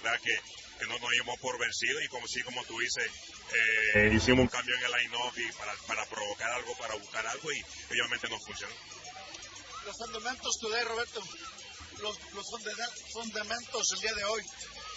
verdad que no nos dimos por vencido y como tú dices, hicimos un cambio en el line-up y para provocar algo, para buscar algo y obviamente no funcionó. Los fundamentos today, Roberto, los fundamentos el día de hoy.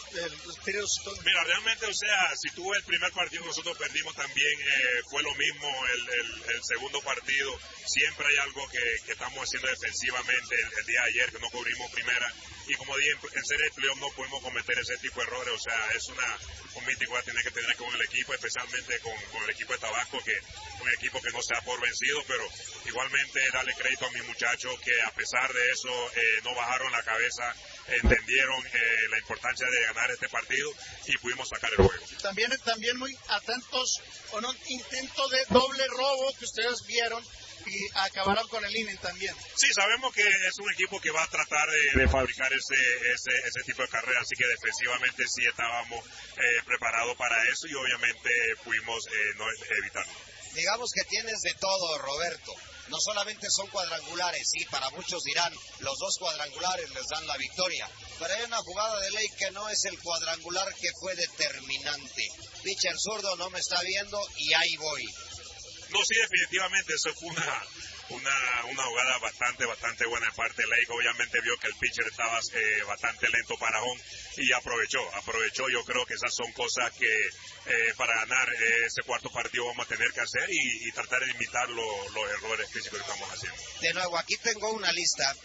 Mira, realmente, o sea, si tú el primer partido nosotros perdimos también, fue lo mismo el segundo partido. Siempre hay algo que estamos haciendo defensivamente. El día de ayer que no cubrimos primera y como dije, en serie de playoff no podemos cometer ese tipo de errores. O sea, es un mítico que tiene que tener con el equipo, especialmente con el equipo de Tabasco, que es un equipo que no se da por vencido, pero igualmente darle crédito a mis muchachos que a pesar de eso no bajaron la cabeza, entendieron la importancia de ganar este partido y pudimos sacar el juego. También muy atentos a un intento de doble robo que ustedes vieron y acabaron con el inning también. Sí, sabemos que es un equipo que va a tratar de fabricar ese tipo de carrera, así que defensivamente sí estábamos preparados para eso y obviamente pudimos no evitarlo. Digamos que tienes de todo, Roberto. No solamente son cuadrangulares, sí, para muchos dirán, los 2 cuadrangulares les dan la victoria, pero hay una jugada de ley que no es el cuadrangular que fue determinante. Pitcher zurdo no me está viendo y ahí voy. No, sí, definitivamente, eso fue una jugada bastante buena de parte de Lake. Obviamente vio que el pitcher estaba bastante lento para home y aprovechó. Yo creo que esas son cosas que para ganar ese cuarto partido vamos a tener que hacer y tratar de imitar los errores físicos que estamos haciendo. De nuevo, aquí tengo una lista,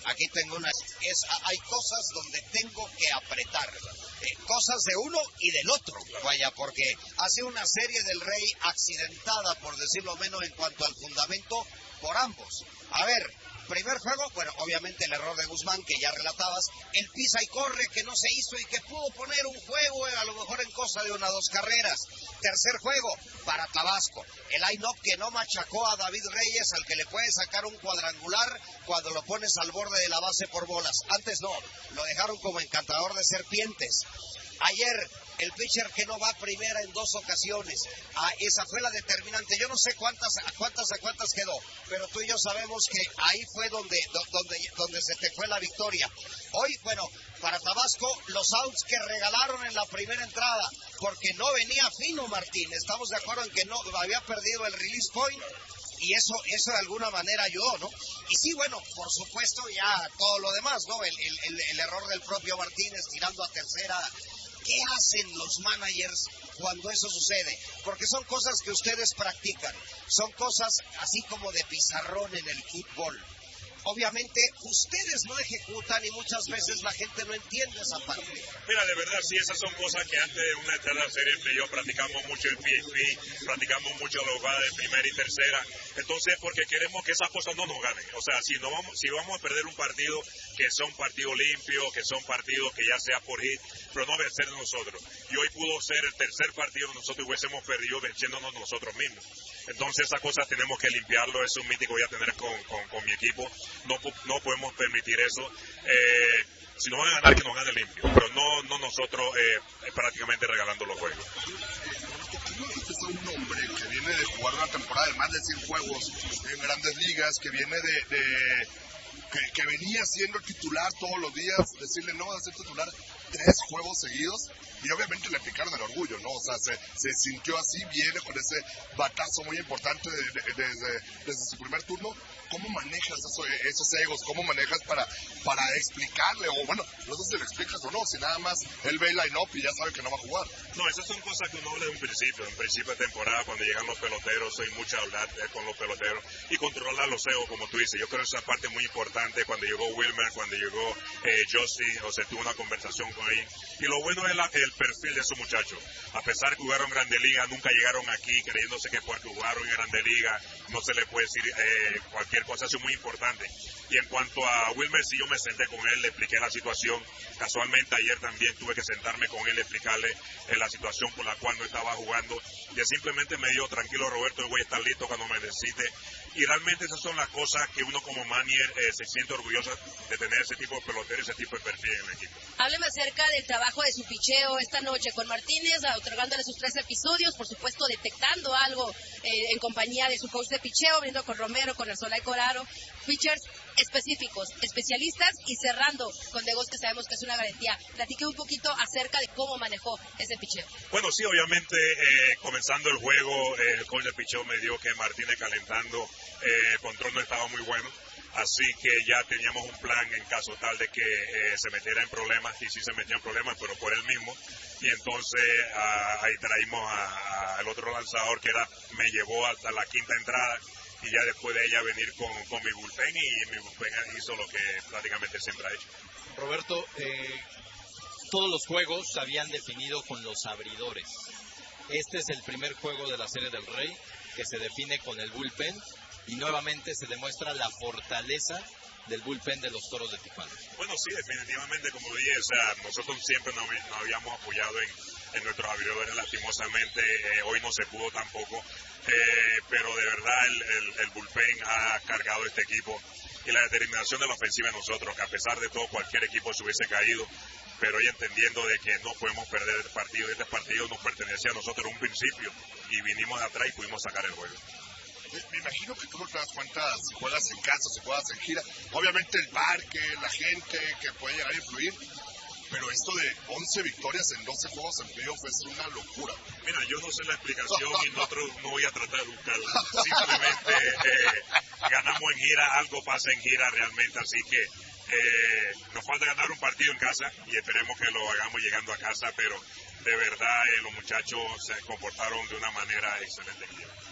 hay cosas donde tengo que apretar. Cosas de uno y del otro, vaya, porque hace una serie del Rey accidentada, por decirlo menos, en cuanto al fundamento, por ambos. A ver, primer juego, bueno, obviamente el error de Guzmán, que ya relatabas, el pisa y corre que no se hizo y que pudo poner un juego, a lo mejor en cosa de 1 o 2 carreras. Tercer juego, para Tabasco, el line-up que no machacó a David Reyes, al que le puede sacar un cuadrangular cuando lo pones al borde de la base por bolas. Antes no, lo dejaron como encantador de serpientes. Ayer, el pitcher que no va a primera en 2 ocasiones. Esa fue la determinante. Yo no sé cuántas quedó, pero tú y yo sabemos que ahí fue donde se te fue la victoria. Hoy, bueno, para Tabasco, los outs que regalaron en la primera entrada, porque no venía fino Martín. Estamos de acuerdo en que no había perdido el release point. Y eso de alguna manera ayudó, ¿no? Y sí, bueno, por supuesto, ya todo lo demás, ¿no? El error del propio Martínez tirando a tercera. ¿Qué hacen los managers cuando eso sucede? Porque son cosas que ustedes practican, son cosas así como de pizarrón en el fútbol. Obviamente, ustedes no ejecutan y muchas veces la gente no entiende esa parte. Mira, de verdad, sí, esas son cosas que antes de una entrada a serie yo practicamos mucho el PFP, practicamos mucho la jugada de primera y tercera. Entonces, porque queremos que esas cosas no nos ganen. O sea, si vamos a perder un partido, que sea un partido limpio, que sea un partido que ya sea por hit, pero no vencer de nosotros. Y hoy pudo ser el tercer partido, nosotros hubiésemos perdido venciéndonos nosotros mismos. Entonces, esas cosas tenemos que limpiarlo, es un mítico que voy a tener con mi equipo. No podemos permitir eso. Si nos van a ganar, que nos gane limpio, pero no nosotros prácticamente regalando los juegos. Este es un hombre que viene de jugar una temporada de más de 100 juegos en grandes ligas, que viene que venía siendo titular todos los días, decirle no a ser titular 3 juegos seguidos, y obviamente le picaron el orgullo, ¿no? O sea, se sintió así, viene con ese batazo muy importante desde su primer turno. ¿Cómo manejas esos egos? ¿Cómo manejas para explicarle? O bueno, no sé si le explicas o no, si nada más él ve el line-up y ya sabe que no va a jugar. No, esas son cosas que uno habla de un principio de temporada, cuando llegan los peloteros, hay mucha hablar con los peloteros y controlar los egos, como tú dices. Yo creo que esa parte muy importante cuando llegó Wilmer, cuando llegó Josie, o sea, tuvo una conversación con él. Y lo bueno es el perfil de esos muchachos. A pesar que jugaron Grande Liga, nunca llegaron aquí creyéndose que porque jugaron en Grande Liga no se les puede decir cualquier cosa, eso es muy importante. Y en cuanto a Wilmer, sí, yo me senté con él, le expliqué la situación. Casualmente ayer también tuve que sentarme con él, explicarle la situación por la cual no estaba jugando. Y él simplemente me dijo, tranquilo Roberto, yo voy a estar listo cuando me necesite. Y realmente esas son las cosas que uno como manager se siente orgulloso de tener ese tipo de pelotero, ese tipo de perfil en el equipo. Hábleme acerca acerca del trabajo de su picheo esta noche con Martínez, otorgándole sus 3 episodios, por supuesto detectando algo en compañía de su coach de picheo, viendo con Romero, con Arzola y Coraro, pitchers específicos, especialistas, y cerrando con Degos, que sabemos que es una garantía. Platique un poquito acerca de cómo manejó ese picheo. Bueno, sí, obviamente comenzando el juego, el coach de picheo me dio que Martínez calentando, el control no estaba muy bueno. Así que ya teníamos un plan en caso tal de que se metiera en problemas, y sí se metía en problemas, pero por él mismo. Y entonces ahí traímos al otro lanzador que me llevó hasta la quinta entrada, y ya después de ella venir con mi bullpen, y mi bullpen hizo lo que prácticamente siempre ha hecho. Roberto, todos los juegos se habían definido con los abridores. Este es el primer juego de la Serie del Rey que se define con el bullpen, y nuevamente se demuestra la fortaleza del bullpen de los Toros de Tijuana. Bueno, sí, definitivamente, como dije, o sea, nosotros siempre nos habíamos apoyado en nuestros abridores. Lastimosamente hoy no se pudo tampoco, pero de verdad el bullpen ha cargado este equipo, y la determinación de la ofensiva de nosotros, que a pesar de todo cualquier equipo se hubiese caído, pero hoy entendiendo de que no podemos perder este partido nos pertenecía a nosotros en un principio, y vinimos de atrás y pudimos sacar el juego. Me imagino que tú no te das cuenta si juegas en casa, si juegas en gira. Obviamente el parque, la gente que puede llegar a influir. Pero esto de 11 victorias en 12 juegos en playoff es una locura. Mira, yo no sé la explicación y no voy a tratar de buscarla. Simplemente ganamos en gira, algo pasa en gira realmente. Así que nos falta ganar un partido en casa, y esperemos que lo hagamos llegando a casa. Pero de verdad los muchachos se comportaron de una manera excelente en gira.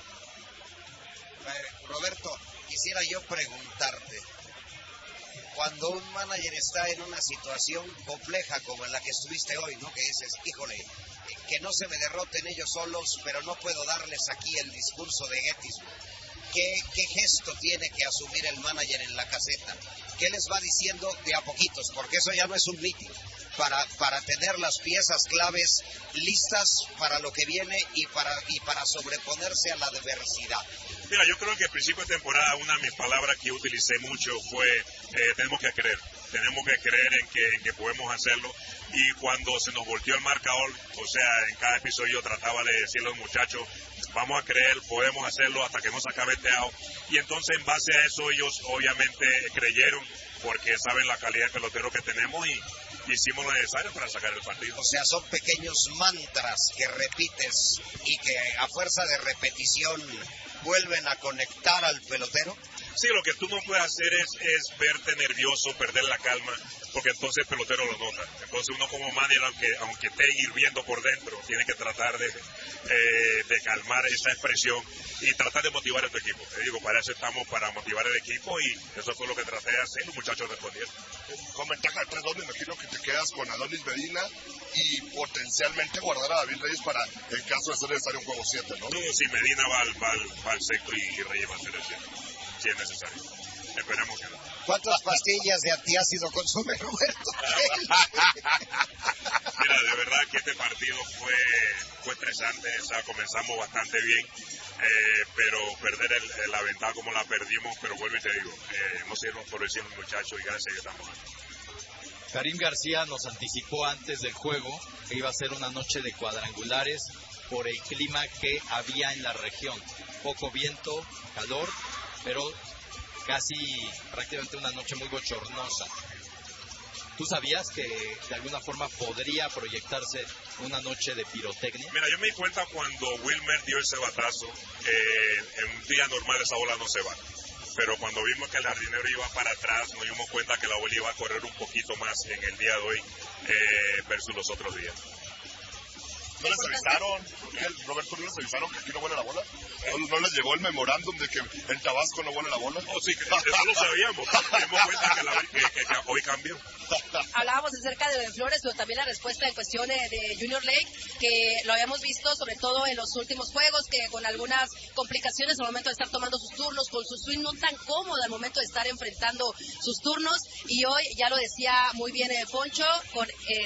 Roberto, quisiera yo preguntarte, cuando un manager está en una situación compleja como en la que estuviste hoy, ¿no? Que dices, híjole, que no se me derroten ellos solos, pero no puedo darles aquí el discurso de Gettysburg. ¿Qué gesto tiene que asumir el manager en la caseta? ¿Qué les va diciendo de a poquitos? Porque eso ya no es un meeting. Para tener las piezas claves listas para lo que viene y para sobreponerse a la adversidad. Mira, yo creo que al principio de temporada una de mis palabras que utilicé mucho fue tenemos que creer en que podemos hacerlo, y cuando se nos volteó el marcador, o sea, en cada episodio yo trataba de decirle a los muchachos, vamos a creer, podemos hacerlo hasta que no se acabe este out, y entonces en base a eso ellos obviamente creyeron, porque saben la calidad de pelotero que tenemos, y hicimos lo necesario para sacar el partido. O sea, son pequeños mantras que repites y que a fuerza de repetición vuelven a conectar al pelotero. Sí, lo que tú no puedes hacer es verte nervioso, perder la calma, porque entonces el pelotero lo nota. Entonces uno como manager, aunque esté hirviendo por dentro, tiene que tratar de calmar esa expresión y tratar de motivar a tu equipo. Te digo, para eso estamos, para motivar al equipo, y eso fue lo que traté de hacer. Los muchachos respondieron. Con ventaja de 3-2, me imagino que te quedas con Adonis Medina y potencialmente guardar a David Reyes para, en caso de ser necesario, un juego 7, ¿no? No, si Medina va al sexto y Reyes va a ser el 7, si es necesario. Esperemos que no. ¿Cuántas pastillas de antiácido consume Roberto? Mira, de verdad que este partido fue estresante. O sea, comenzamos bastante bien, pero perder la ventaja como la perdimos, pero vuelvo y te digo, no se dieron por decir los muchachos, y gracias a Dios estamos aquí. Karim García nos anticipó antes del juego que iba a ser una noche de cuadrangulares por el clima que había en la región. Poco viento, calor, pero casi prácticamente una noche muy bochornosa. ¿Tú sabías que de alguna forma podría proyectarse una noche de pirotecnia? Mira, yo me di cuenta cuando Wilmer dio ese batazo, en un día normal esa bola no se va. Pero cuando vimos que el jardinero iba para atrás, nos dimos cuenta que la bola iba a correr un poquito más en el día de hoy versus los otros días. ¿No les avisaron, Roberto, no les avisaron que aquí no vuela la bola? ¿No les llegó el memorándum de que en Tabasco no vuela la bola? Oh, sí, eso lo sabíamos. Nos dimos cuenta que hoy cambió. Hablábamos acerca de Flores, pero también la respuesta en cuestión de Junior Lake, que lo habíamos visto sobre todo en los últimos juegos, que con algunas complicaciones al momento de estar tomando sus turnos, con su swing no tan cómodo al momento de estar enfrentando sus turnos, y hoy, ya lo decía muy bien Poncho, con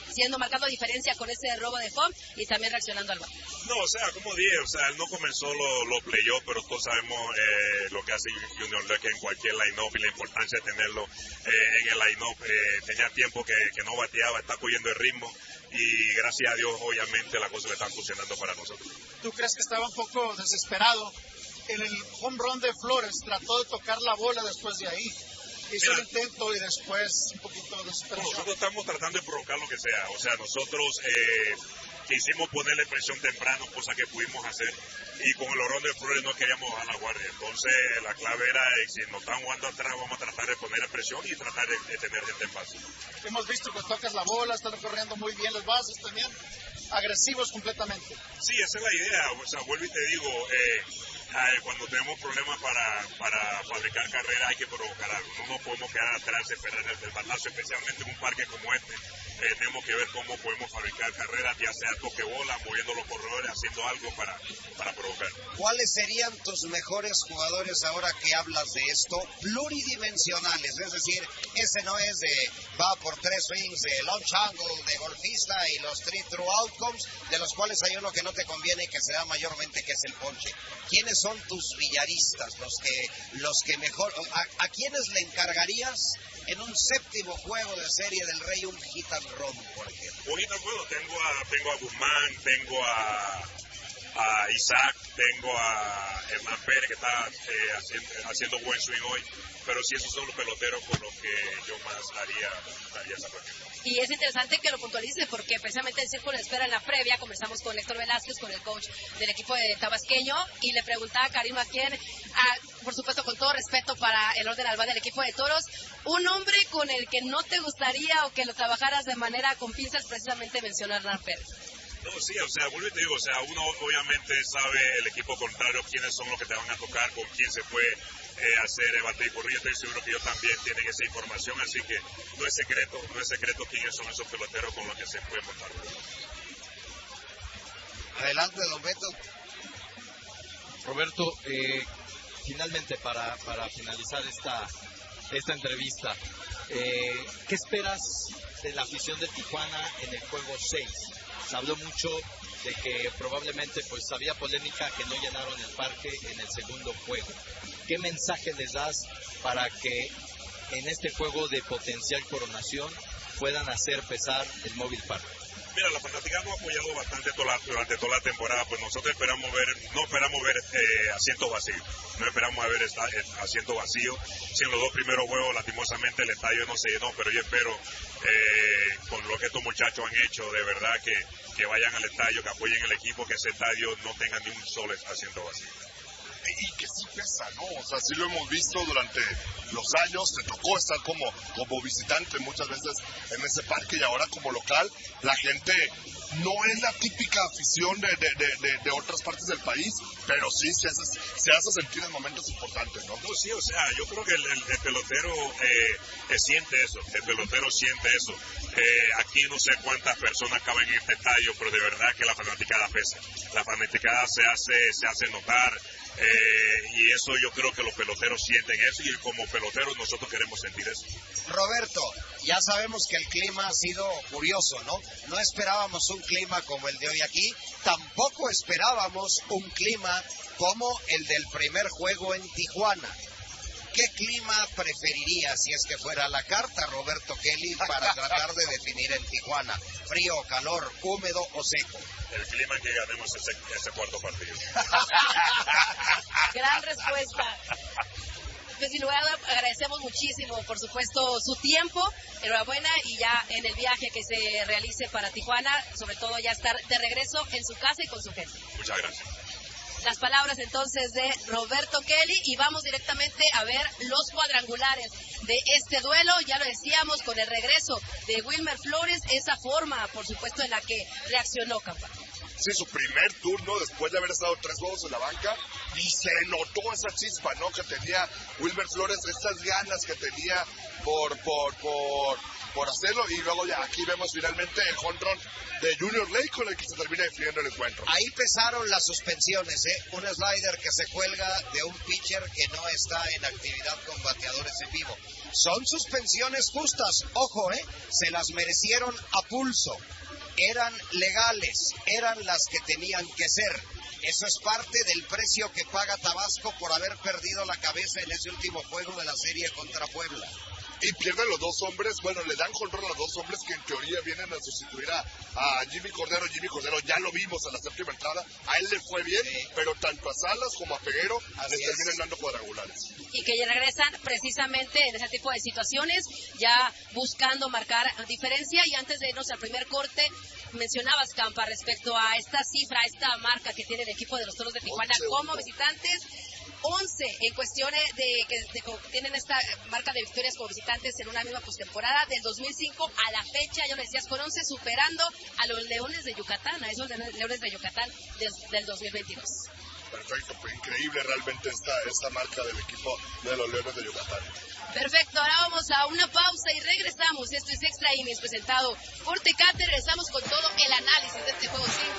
marcando diferencia con ese robo de home y también reaccionando al gol. No, o sea, como dije, o sea, él no comenzó los playoffs, pero todos sabemos lo que hace Junior Leque en cualquier line-up y la importancia de tenerlo en el line-up. Tenía tiempo que no bateaba, está cogiendo el ritmo y gracias a Dios, obviamente, las cosas le están funcionando para nosotros. ¿Tú crees que estaba un poco desesperado? En el home run de Flores trató de tocar la bola después de ahí. Hizo el intento y después un poquito desesperado. Nosotros estamos tratando de provocar lo que sea. O sea, nosotros quisimos ponerle presión temprano, cosa que pudimos hacer. Y con el horror de Flores no queríamos bajar la guardia. Entonces, la clave era, si nos están jugando atrás, vamos a tratar de poner presión y tratar de tener gente en paz. Hemos visto que tocas la bola, están corriendo muy bien las bases también. Agresivos completamente. Sí, esa es la idea. O sea, vuelvo y te digo, cuando tenemos problemas para fabricar carreras hay que provocar algo. No nos podemos quedar atrás, esperar el batazo, especialmente en un parque como este. Tenemos que ver cómo podemos fabricar carreras, ya sea toque bola, moviendo los corredores, haciendo algo para provocar. ¿Cuáles serían tus mejores jugadores ahora que hablas de esto? Pluridimensionales, es decir, ese no es de va por 3 swings, de launch angle, de golfista y los 3 true outcomes, de los cuales hay uno que no te conviene y que se da mayormente, que es el ponche. ¿Quiénes son tus billaristas, los que mejor, a quiénes le encargarías en un séptimo juego de Serie del Rey un hit and run, por ejemplo? Un hit and run, tengo a Guzmán, tengo a Isaac, tengo a Hernán Pérez que está haciendo buen swing hoy, pero sí, esos son los peloteros con los que yo más haría esa práctica. Y es interesante que lo puntualice porque precisamente el círculo de espera en la previa conversamos con Héctor Velázquez, con el coach del equipo de Tabasqueño, y le preguntaba a Karim Maquien, por supuesto con todo respeto para el orden albán del equipo de Toros, un hombre con el que no te gustaría o que lo trabajaras de manera con pinzas, precisamente mencionar a Hernán Pérez. No, sí, o sea, vuelvo y te digo, o sea, uno obviamente sabe el equipo contrario, quiénes son los que te van a tocar, con quién se puede hacer bate y correr. Yo estoy seguro que ellos también tienen esa información, así que no es secreto quiénes son esos peloteros con los que se pueden montar. Adelante, don Beto. Roberto, finalmente para finalizar esta entrevista, ¿qué esperas de la afición de Tijuana en el juego 6? Se habló mucho de que probablemente pues había polémica que no llenaron el parque en el segundo juego. ¿Qué mensaje les das para que en este juego de potencial coronación puedan hacer pesar el Mobile Park? Mira, la fanaticada nos ha apoyado bastante durante toda la temporada, pues nosotros no esperamos ver asientos vacíos, no esperamos ver asientos vacíos. Si en los 2 primeros juegos lastimosamente el estadio no se llenó, pero yo espero con lo que estos muchachos han hecho, de verdad que vayan al estadio, que apoyen el equipo, que ese estadio no tenga ni un solo asiento vacío. Y que sí pesa, ¿no? O sea, sí lo hemos visto durante los años, te tocó estar como visitante muchas veces en ese parque y ahora como local, la gente no es la típica afición de otras partes del país, pero sí se hace sentir en momentos importantes, ¿no? No, sí, o sea, yo creo que el pelotero siente eso, aquí no sé cuántas personas caben en este estadio, pero de verdad que la fanaticada pesa, la fanaticada se hace notar. Y eso yo creo que los peloteros sienten eso y como peloteros nosotros queremos sentir eso. Roberto, ya sabemos que el clima ha sido curioso, ¿no? No esperábamos un clima como el de hoy aquí, tampoco esperábamos un clima como el del primer juego en Tijuana. ¿Qué clima preferiría si es que fuera la carta, Roberto Kelly, para tratar de definir en Tijuana? ¿Frío, calor, húmedo o seco? El clima en que ganemos ese cuarto partido. Gran respuesta. Pues sin lugar a dudas, agradecemos muchísimo, por supuesto, su tiempo. Enhorabuena y ya en el viaje que se realice para Tijuana, sobre todo ya estar de regreso en su casa y con su gente. Muchas gracias. Las palabras entonces de Roberto Kelly y vamos directamente a ver los cuadrangulares de este duelo. Ya lo decíamos, con el regreso de Wilmer Flores, esa forma, por supuesto, en la que reaccionó Campa. Sí, su primer turno después de haber estado 3 juegos en la banca y se notó esa chispa, ¿no? Que tenía Wilmer Flores, esas ganas que tenía por por hacerlo, y luego ya aquí vemos finalmente el home run de Junior Lake con el que se termina definiendo el encuentro. Ahí pesaron las suspensiones, un slider que se cuelga de un pitcher que no está en actividad con bateadores en vivo. Son suspensiones justas, ojo, se las merecieron a pulso, eran legales, eran las que tenían que ser. Eso es parte del precio que paga Tabasco por haber perdido la cabeza en ese último juego de la serie contra Puebla. Y pierden los dos hombres, bueno, le dan control a los dos hombres que en teoría vienen a sustituir a Jimmy Cordero. Jimmy Cordero ya lo vimos a la séptima entrada, a él le fue bien, sí, pero tanto a Salas como a Peguero les terminan dando cuadrangulares. Y que ya regresan precisamente en ese tipo de situaciones, ya buscando marcar diferencia. Y antes de irnos al primer corte, mencionabas, Campa, respecto a esta cifra, a esta marca que tiene el equipo de los Toros de Tijuana como visitantes. 11 en cuestiones de que tienen esta marca de victorias como visitantes en una misma postemporada del 2005 a la fecha, ya lo decías, con 11 superando a los Leones de Yucatán, a esos Leones de Yucatán del 2022. Perfecto, pues increíble realmente esta marca del equipo de los Leones de Yucatán. Perfecto, ahora vamos a una pausa y regresamos. Esto es Extra Innings presentado por Tecate. Regresamos con todo el análisis de este juego 5